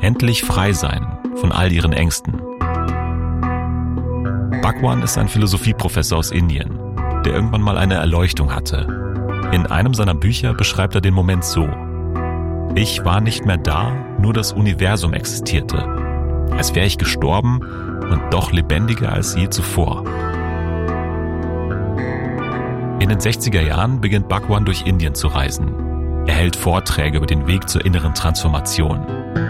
Endlich frei sein von all ihren Ängsten. Bhagwan ist ein Philosophieprofessor aus Indien, der irgendwann mal eine Erleuchtung hatte. In einem seiner Bücher beschreibt er den Moment so: Ich war nicht mehr da, nur das Universum existierte. Als wäre ich gestorben und doch lebendiger als je zuvor. In den 60er Jahren beginnt Bhagwan durch Indien zu reisen. Er hält Vorträge über den Weg zur inneren Transformation.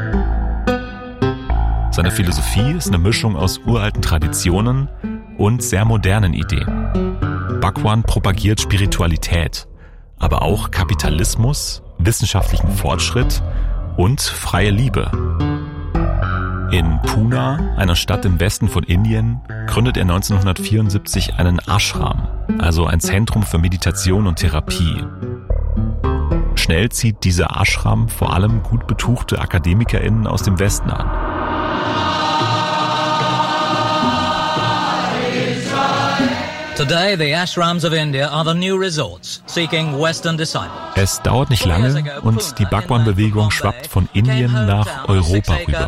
Seine Philosophie ist eine Mischung aus uralten Traditionen und sehr modernen Ideen. Bhagwan propagiert Spiritualität, aber auch Kapitalismus, wissenschaftlichen Fortschritt und freie Liebe. In Pune, einer Stadt im Westen von Indien, gründet er 1974 einen Ashram, also ein Zentrum für Meditation und Therapie. Schnell zieht dieser Ashram vor allem gut betuchte AkademikerInnen aus dem Westen an. Today, the ashrams of India are the new resorts, seeking Western disciples. Es dauert nicht lange und die Bhagwan-Bewegung schwappt von Indien nach Europa rüber.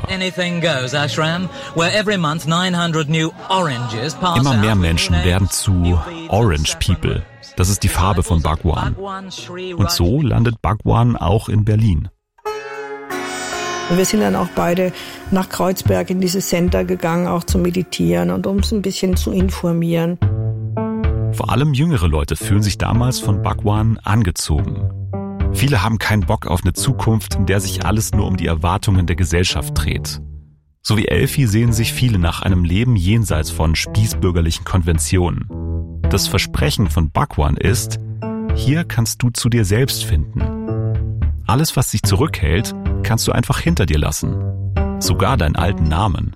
Immer mehr Menschen werden zu Orange People. Das ist die Farbe von Bhagwan. Und so landet Bhagwan auch in Berlin. Wir sind dann auch beide nach Kreuzberg in dieses Center gegangen, auch zu meditieren und uns ein bisschen zu informieren. Vor allem jüngere Leute fühlen sich damals von Bhagwan angezogen. Viele haben keinen Bock auf eine Zukunft, in der sich alles nur um die Erwartungen der Gesellschaft dreht. So wie Elfi sehen sich viele nach einem Leben jenseits von spießbürgerlichen Konventionen. Das Versprechen von Bhagwan ist: Hier kannst du zu dir selbst finden. Alles, was dich zurückhält, kannst du einfach hinter dir lassen. Sogar deinen alten Namen.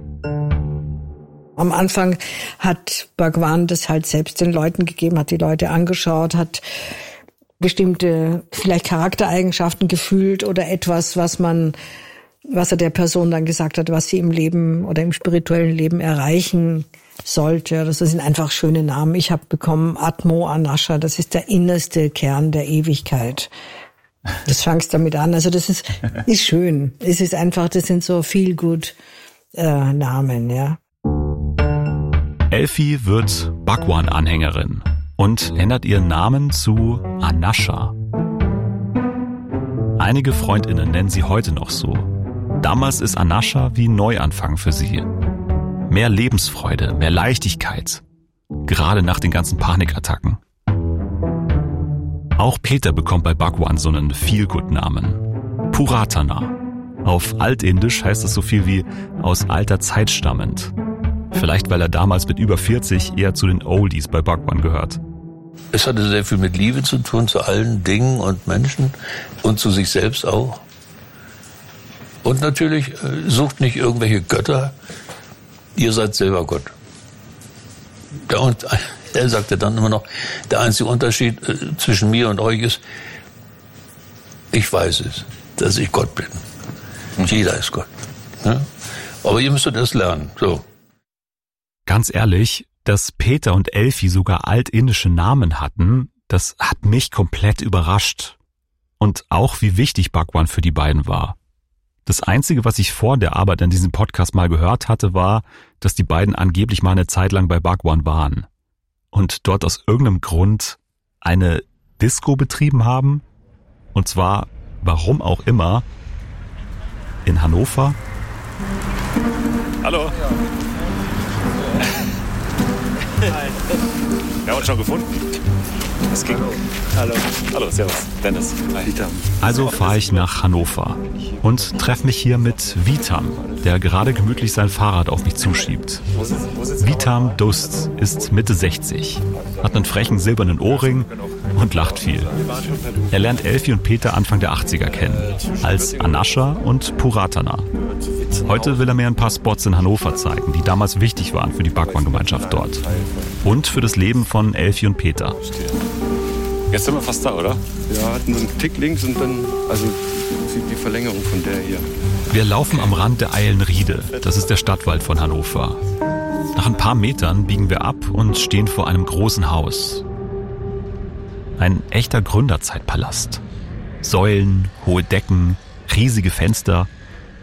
Am Anfang hat Bhagwan das halt selbst den Leuten gegeben, hat die Leute angeschaut, hat bestimmte vielleicht Charaktereigenschaften gefühlt oder etwas, was er der Person dann gesagt hat, was sie im Leben oder im spirituellen Leben erreichen sollte. Das sind einfach schöne Namen. Ich habe bekommen Atmo Anasha, das ist der innerste Kern der Ewigkeit. Das fangst damit an. Also das ist schön. Es ist einfach, das sind so feel good Namen, ja. Elfi wird Bhagwan-Anhängerin und ändert ihren Namen zu Anasha. Einige FreundInnen nennen sie heute noch so. Damals ist Anasha wie Neuanfang für sie. Mehr Lebensfreude, mehr Leichtigkeit. Gerade nach den ganzen Panikattacken. Auch Peter bekommt bei Bhagwan so einen Feel-Good-Namen. Puratana. Auf Altindisch heißt das so viel wie aus alter Zeit stammend. Vielleicht, weil er damals mit über 40 eher zu den Oldies bei Bhagwan gehört. Es hatte sehr viel mit Liebe zu tun, zu allen Dingen und Menschen und zu sich selbst auch. Und natürlich sucht nicht irgendwelche Götter, ihr seid selber Gott. Er sagte dann immer noch, der einzige Unterschied zwischen mir und euch ist, ich weiß es, dass ich Gott bin. Jeder ist Gott. Ja? Aber ihr müsstet das lernen. So. Ganz ehrlich, dass Peter und Elfi sogar altindische Namen hatten, das hat mich komplett überrascht. Und auch wie wichtig Bhagwan für die beiden war. Das Einzige, was ich vor der Arbeit an diesem Podcast mal gehört hatte, war, dass die beiden angeblich mal eine Zeit lang bei Bhagwan waren. Und dort aus irgendeinem Grund eine Disco betrieben haben. Und zwar, warum auch immer, in Hannover. Hallo. Wir haben uns schon gefunden. Das ging. Hallo. Hallo, servus. Dennis. Vitam. Also fahre ich nach Hannover und treffe mich hier mit Vitam, der gerade gemütlich sein Fahrrad auf mich zuschiebt. Vitam Dust ist Mitte 60, hat einen frechen silbernen Ohrring und lacht viel. Er lernt Elfi und Peter Anfang der 80er kennen, als Anasha und Puratana. Heute will er mir ein paar Spots in Hannover zeigen, die damals wichtig waren für die Bhagwan-Gemeinschaft dort. Und für das Leben von Elfi und Peter. Jetzt sind wir fast da, oder? Ja, hatten einen Tick links und dann, also die Verlängerung von der hier. Wir laufen am Rand der Eilenriede, das ist der Stadtwald von Hannover. Nach ein paar Metern biegen wir ab und stehen vor einem großen Haus. Ein echter Gründerzeitpalast. Säulen, hohe Decken, riesige Fenster.